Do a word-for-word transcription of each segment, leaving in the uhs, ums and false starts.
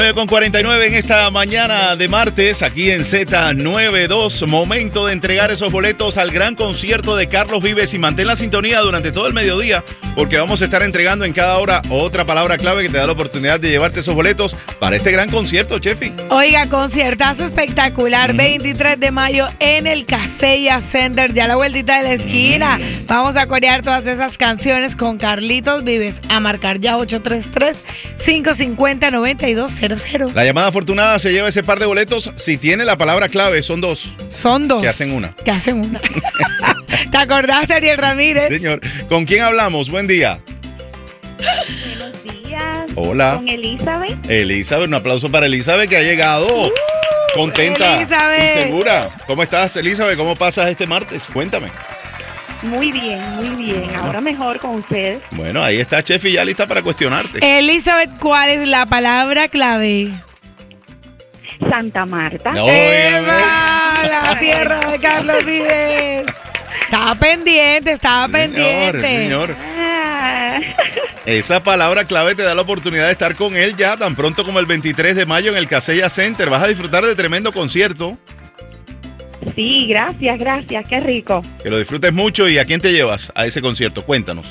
Con cuarenta y nueve en esta mañana de martes, aquí en Z noventa y dos, momento de entregar esos boletos al gran concierto de Carlos Vives y mantén la sintonía durante todo el mediodía porque vamos a estar entregando en cada hora otra palabra clave que te da la oportunidad de llevarte esos boletos para este gran concierto, Chefi. Oiga, conciertazo espectacular, mm. veintitrés de mayo en el Casella Center, ya a la vueltita de la esquina. Mm. Vamos a corear todas esas canciones con Carlitos Vives. A marcar ya ocho tres tres, cinco cinco cero, nueve dos cero cero. La llamada afortunada se lleva ese par de boletos. Si tiene la palabra clave, son dos. Son dos. Que hacen una. Que hacen una. ¿Te acordaste, Ariel Ramírez? Señor. ¿Con quién hablamos? Buen día. Buenos días. Hola. Con Elizabeth. Elizabeth, un aplauso para Elizabeth que ha llegado. Uh, Contenta Elizabeth. Y segura. ¿Cómo estás, Elizabeth? ¿Cómo pasas este martes? Cuéntame. Muy bien, muy bien. Ahora mejor con ustedes. Bueno, ahí está Chefi ya lista para cuestionarte. Elizabeth, ¿cuál es la palabra clave? Santa Marta. No, ¡Eva! La tierra de Carlos Vives. Estaba pendiente, estaba señor, pendiente. Señor. Ah. Esa palabra clave te da la oportunidad de estar con él ya tan pronto como el veintitrés de mayo en el Casella Center. Vas a disfrutar de tremendo concierto. Sí, gracias, gracias. Qué rico. Que lo disfrutes mucho. ¿Y a quién te llevas a ese concierto? Cuéntanos.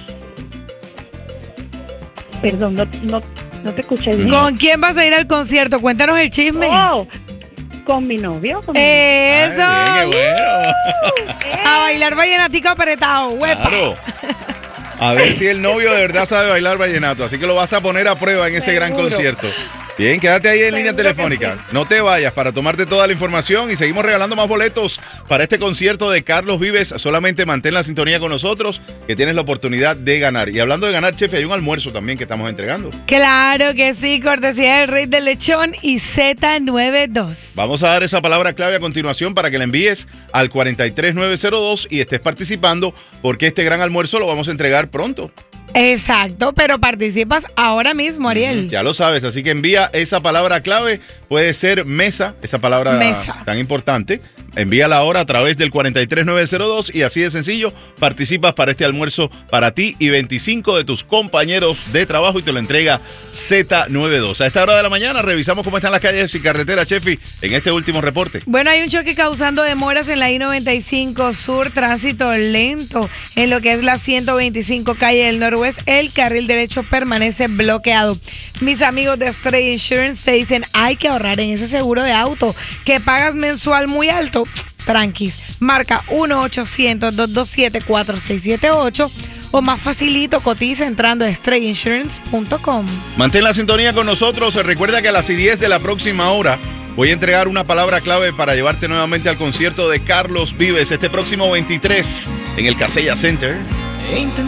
Perdón, no, no, no te escuché bien. ¿Con quién vas a ir al concierto? Cuéntanos el chisme. Oh, con mi novio. Con mi ¡Eso! Ay, bien, qué bueno. novio. A bailar vallenatico apretado, huepa. Claro. A ver si el novio de verdad sabe bailar vallenato. Así que lo vas a poner a prueba en ese Seguro. gran concierto. Bien, quédate ahí en Seguro línea telefónica. sí. No te vayas para tomarte toda la información y seguimos regalando más boletos para este concierto de Carlos Vives. Solamente mantén la sintonía con nosotros que tienes la oportunidad de ganar. Y hablando de ganar, Chefe, hay un almuerzo también que estamos entregando. Claro que sí, cortesía del Rey del Lechón y Z noventa y dos. Vamos a dar esa palabra clave a continuación para que la envíes al cuarenta y tres nueve cero dos y estés participando porque este gran almuerzo lo vamos a entregar pronto. Exacto, pero participas ahora mismo, Ariel. Ya lo sabes, así que envía esa palabra clave. Puede ser mesa, esa palabra Mesa. tan importante. Envíala ahora a través del cuarenta y tres nueve cero dos y así de sencillo participas para este almuerzo para ti y veinticinco de tus compañeros de trabajo y te lo entrega Z noventa y dos. A esta hora de la mañana revisamos cómo están las calles y carreteras, Chefi, en este último reporte. Bueno, hay un choque causando demoras en la I noventa y cinco Sur, tránsito lento en lo que es la ciento veinticinco calle del Noroeste. El carril derecho permanece bloqueado. Mis amigos de Stray Insurance te dicen hay que ahorrar en ese seguro de auto que pagas mensual muy alto. Tranquis, marca uno ochocientos, dos dos siete, cuatro seis siete ocho o más facilito cotiza entrando a stray insurance punto com. Mantén la sintonía con nosotros. Recuerda que a las diez de la próxima hora voy a entregar una palabra clave para llevarte nuevamente al concierto de Carlos Vives este próximo veintitrés en el Casella Center.